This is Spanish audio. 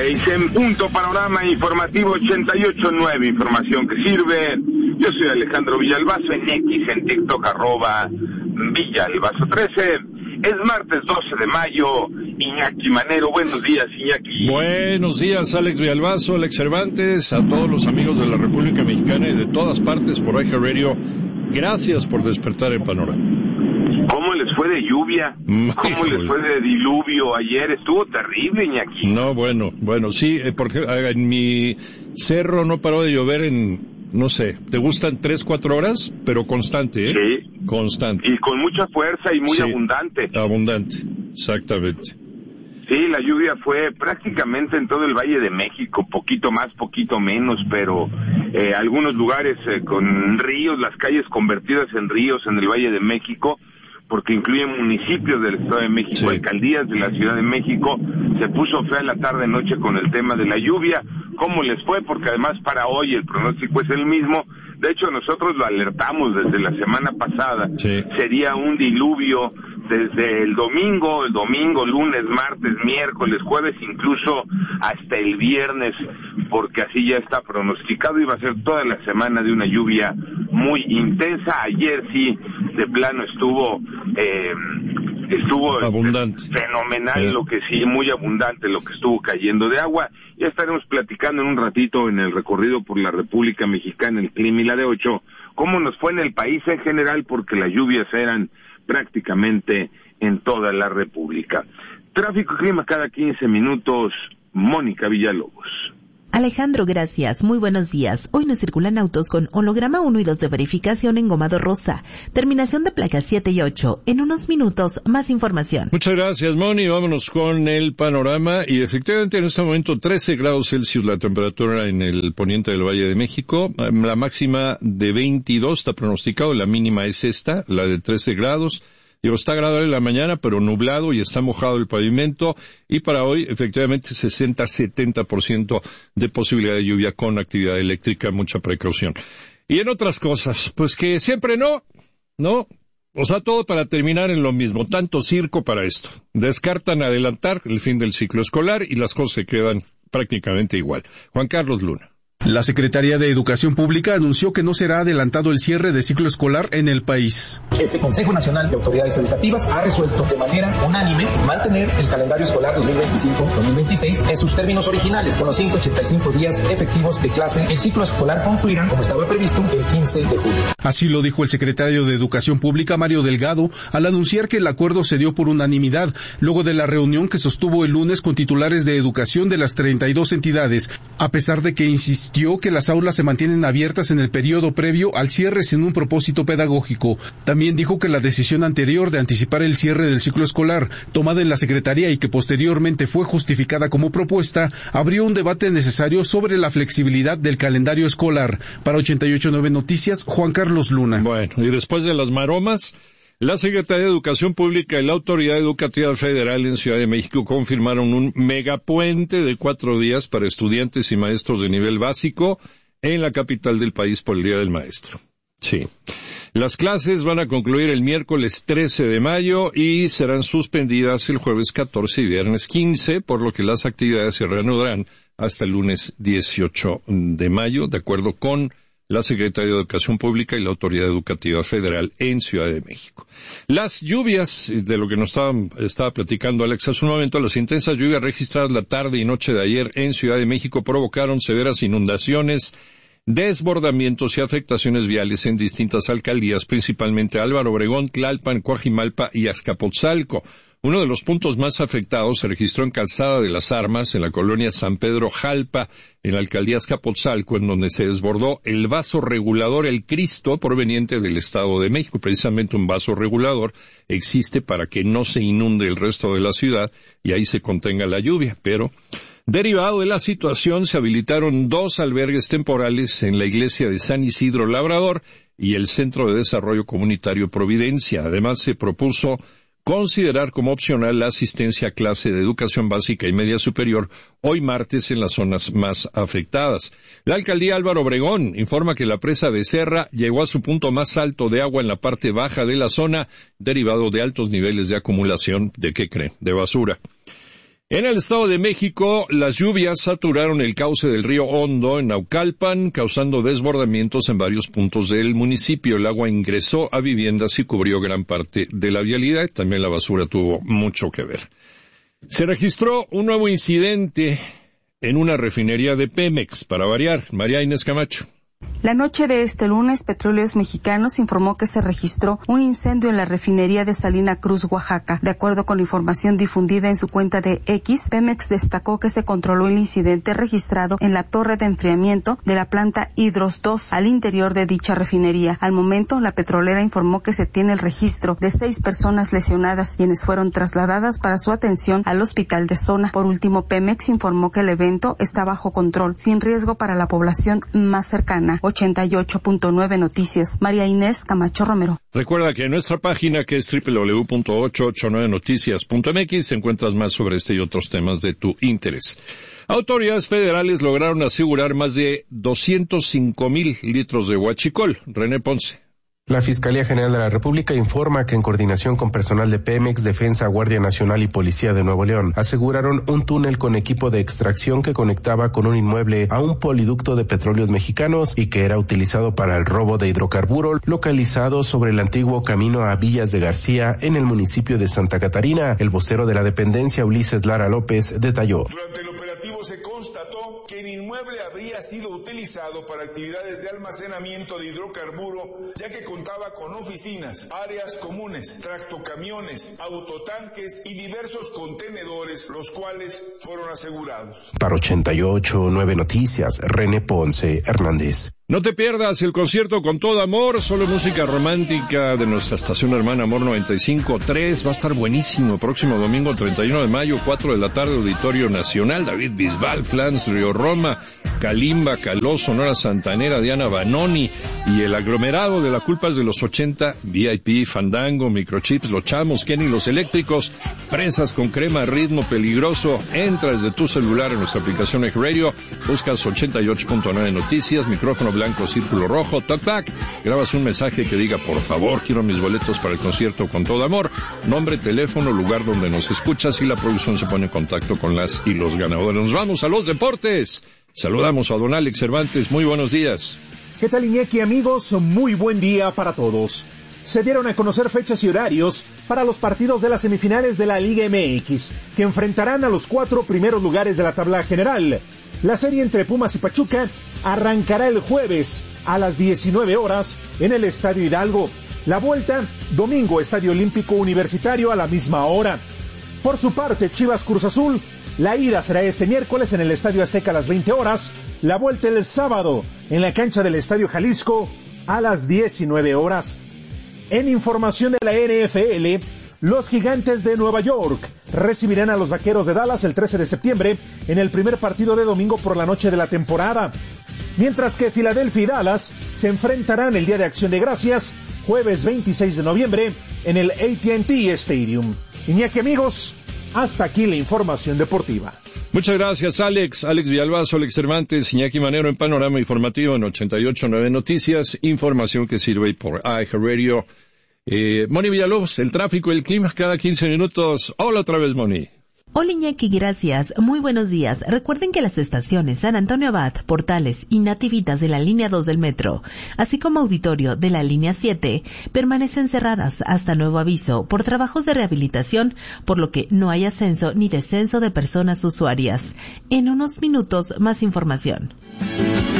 6 en punto, panorama informativo 88.9, información que sirve. Yo soy Alejandro Villalbazo, en X, en TikTok, @Villalbazo13. Es martes 12 de mayo, Iñaki Manero. Buenos días, Iñaki. Buenos días, Alex Villalbazo, Alex Cervantes, a todos los amigos de la República Mexicana y de todas partes por iHeart Radio. Gracias por despertar en Panorama. ¿Cómo les fue de lluvia? ¿Cómo les fue de diluvio ayer? Estuvo terrible, Iñaki. No, bueno, sí, porque en mi cerro no paró de llover en... No sé, ¿te gustan 3-4 horas? Pero constante, ¿eh? Sí. Constante. Y con mucha fuerza y muy abundante. Abundante, exactamente. Sí, la lluvia fue prácticamente en todo el Valle de México, poquito más, poquito menos, pero algunos lugares con ríos, las calles convertidas en ríos en el Valle de México, porque incluyen municipios del Estado de México, sí, alcaldías de la Ciudad de México. Se puso fea la tarde-noche con el tema de la lluvia. ¿Cómo les fue? Porque además para hoy el pronóstico es el mismo. De hecho, nosotros lo alertamos desde la semana pasada. Sí. Sería un diluvio desde el domingo, lunes, martes, miércoles, jueves, incluso hasta el viernes, porque así ya está pronosticado. Iba a ser toda la semana de una lluvia muy intensa. Ayer sí, de plano estuvo abundante, fenomenal, lo que sí, muy abundante lo que estuvo cayendo de agua. Ya estaremos platicando en un ratito en el recorrido por la República Mexicana, el clima y la de 8, cómo nos fue en el país en general, porque las lluvias eran prácticamente en toda la República. Tráfico y clima cada 15 minutos, Mónica Villalobos. Alejandro, gracias. Muy buenos días. Hoy nos circulan autos con holograma 1 y 2 de verificación engomado rosa. Terminación de placas 7 y 8. En unos minutos, más información. Muchas gracias, Moni. Vámonos con el panorama. Y efectivamente, en este momento, 13 grados Celsius la temperatura en el poniente del Valle de México. La máxima de 22 está pronosticado. La mínima es esta, la de 13 grados. Está agradable la mañana, pero nublado y está mojado el pavimento. Y para hoy, efectivamente, 60-70% de posibilidad de lluvia con actividad eléctrica. Mucha precaución. Y en otras cosas, pues que siempre no. O sea, todo para terminar en lo mismo. Tanto circo para esto. Descartan adelantar el fin del ciclo escolar y las cosas se quedan prácticamente igual. Juan Carlos Luna. La Secretaría de Educación Pública anunció que no será adelantado el cierre de ciclo escolar en el país. Este Consejo Nacional de Autoridades Educativas ha resuelto de manera unánime mantener el calendario escolar 2025-2026 en sus términos originales, con los 185 días efectivos de clase. El ciclo escolar concluirá, como estaba previsto, el 15 de julio. Así lo dijo el secretario de Educación Pública, Mario Delgado, al anunciar que el acuerdo se dio por unanimidad, luego de la reunión que sostuvo el lunes con titulares de educación de las 32 entidades, a pesar de que insistió que las aulas se mantienen abiertas en el periodo previo al cierre sin un propósito pedagógico. También dijo que la decisión anterior de anticipar el cierre del ciclo escolar, tomada en la Secretaría y que posteriormente fue justificada como propuesta, abrió un debate necesario sobre la flexibilidad del calendario escolar. Para 88.9 Noticias, Juan Carlos Luna. Bueno, y después de las maromas, la Secretaría de Educación Pública y la Autoridad Educativa Federal en Ciudad de México confirmaron un megapuente de 4 días para estudiantes y maestros de nivel básico en la capital del país por el Día del Maestro. Sí. Las clases van a concluir el miércoles 13 de mayo y serán suspendidas el jueves 14 y viernes 15, por lo que las actividades se reanudarán hasta el lunes 18 de mayo, de acuerdo con la Secretaría de Educación Pública y la Autoridad Educativa Federal en Ciudad de México. Las lluvias, de lo que nos estaba platicando Alex hace un momento, las intensas lluvias registradas la tarde y noche de ayer en Ciudad de México provocaron severas inundaciones, desbordamientos y afectaciones viales en distintas alcaldías, principalmente Álvaro Obregón, Tlalpan, Coajimalpa y Azcapotzalco. Uno de los puntos más afectados se registró en Calzada de las Armas, en la colonia San Pedro Jalpa, en la alcaldía Azcapotzalco, en donde se desbordó el vaso regulador El Cristo proveniente del Estado de México. Precisamente un vaso regulador existe para que no se inunde el resto de la ciudad y ahí se contenga la lluvia, pero derivado de la situación se habilitaron 2 albergues temporales en la iglesia de San Isidro Labrador y el Centro de Desarrollo Comunitario Providencia. Además se propuso considerar como opcional la asistencia a clase de educación básica y media superior hoy martes en las zonas más afectadas. La alcaldía Álvaro Obregón informa que la presa de Serra llegó a su punto más alto de agua en la parte baja de la zona, derivado de altos niveles de acumulación de, ¿qué creen?, de basura. En el Estado de México, las lluvias saturaron el cauce del río Hondo en Naucalpan, causando desbordamientos en varios puntos del municipio. El agua ingresó a viviendas y cubrió gran parte de la vialidad. También la basura tuvo mucho que ver. Se registró un nuevo incidente en una refinería de Pemex, para variar. María Inés Camacho. La noche de este lunes, Petróleos Mexicanos informó que se registró un incendio en la refinería de Salina Cruz, Oaxaca. De acuerdo con la información difundida en su cuenta de X, Pemex destacó que se controló el incidente registrado en la torre de enfriamiento de la planta Hidros 2 al interior de dicha refinería. Al momento, la petrolera informó que se tiene el registro de 6 personas lesionadas, quienes fueron trasladadas para su atención al hospital de zona. Por último, Pemex informó que el evento está bajo control, sin riesgo para la población más cercana. 88.9 Noticias, María Inés Camacho Romero. Recuerda que en nuestra página, que es www.889noticias.mx, encuentras más sobre este y otros temas de tu interés. Autoridades federales lograron asegurar más de 205,000 litros de huachicol. René Ponce. La Fiscalía General de la República informa que en coordinación con personal de Pemex, Defensa, Guardia Nacional y Policía de Nuevo León, aseguraron un túnel con equipo de extracción que conectaba con un inmueble a un poliducto de Petróleos Mexicanos y que era utilizado para el robo de hidrocarburo, localizado sobre el antiguo camino a Villas de García en el municipio de Santa Catarina. El vocero de la dependencia, Ulises Lara López, detalló. Durante el operativo se constató que el inmueble habría sido utilizado para actividades de almacenamiento de hidrocarburo, ya que contaba con oficinas, áreas comunes, tractocamiones, autotanques y diversos contenedores, los cuales fueron asegurados. Para 88.9 Noticias, René Ponce Hernández. No te pierdas el concierto Con Todo Amor, solo música romántica de nuestra estación hermana Amor 95.3. Va a estar buenísimo. Próximo domingo 31 de mayo, 4 de la tarde, Auditorio Nacional. David Bisbal, Flans, Río Roma, Kalimba, Caló, Sonora Santanera, Diana Banoni y el aglomerado de La Culpa es de los 80, VIP, Fandango, Microchips, Los Chamos, Kenny, Los Eléctricos, Fresas con Crema, Ritmo Peligroso. Entra desde tu celular en nuestra aplicación X-Radio, buscas 88.9 Noticias, micrófono blanco, círculo rojo, tac, grabas un mensaje que diga, por favor, quiero mis boletos para el concierto Con Todo Amor, nombre, teléfono, lugar donde nos escuchas y la producción se pone en contacto con las y los ganadores. Nos vamos a los deportes. Saludamos a don Alex Cervantes. Muy buenos días. ¿Qué tal, Iñaki, amigos? Muy buen día para todos. Se dieron a conocer fechas y horarios para los partidos de las semifinales de la Liga MX, que enfrentarán a los 4 primeros lugares de la tabla general. La serie entre Pumas y Pachuca arrancará el jueves a las 19 horas en el Estadio Hidalgo. La vuelta, domingo, Estadio Olímpico Universitario a la misma hora. Por su parte, Chivas Cruz Azul, la ida será este miércoles en el Estadio Azteca a las 20 horas. La vuelta el sábado en la cancha del Estadio Jalisco a las 19 horas. En información de la NFL, los Gigantes de Nueva York recibirán a los Vaqueros de Dallas el 13 de septiembre en el primer partido de domingo por la noche de la temporada. Mientras que Filadelfia y Dallas se enfrentarán el Día de Acción de Gracias, jueves 26 de noviembre, en el AT&T Stadium. Iñaki, amigos, hasta aquí la información deportiva. Muchas gracias, Alex. Alex Villalbazo, Alex Cervantes, Iñaki Manero en Panorama Informativo en 88.9 Noticias. Información que sirve por iHeartRadio. Moni Villalobos, el tráfico, el clima, cada 15 minutos. Hola otra vez, Moni. Hola, Iñaki, gracias. Muy buenos días. Recuerden que las estaciones San Antonio Abad, Portales y Nativitas de la línea 2 del metro, así como Auditorio de la línea 7, permanecen cerradas hasta nuevo aviso por trabajos de rehabilitación, por lo que no hay ascenso ni descenso de personas usuarias. En unos minutos, más información.